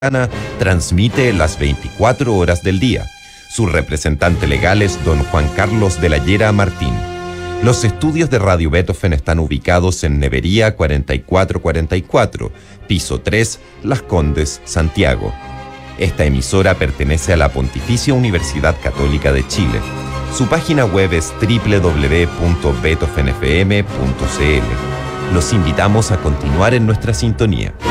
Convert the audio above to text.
transmite las 24 horas del día. Su representante legal es don Juan Carlos de la Llera Martín. Los estudios de Radio Beethoven están ubicados en Nevería 4444, piso 3, Las Condes, Santiago. Esta emisora pertenece a la Pontificia Universidad Católica de Chile. Su página web es www.beethovenfm.cl. Los invitamos a continuar en nuestra sintonía.